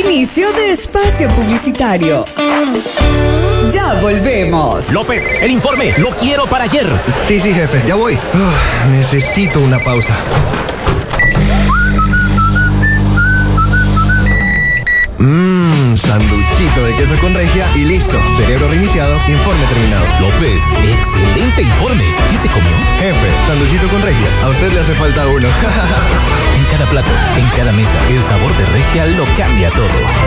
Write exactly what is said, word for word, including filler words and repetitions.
Inicio de espacio publicitario. Ya volvemos. López, el informe, lo quiero para ayer. Sí, sí, jefe, ya voy. Uh, necesito una pausa. Mmm, sanduchito de queso con regia y listo. Cerebro reiniciado, informe terminado. López, excelente informe. ¿Qué se comió? Jefe, sanduchito con regia. A usted le hace falta uno. En cada plato, en cada mesa, el sabor de regia lo cambia todo.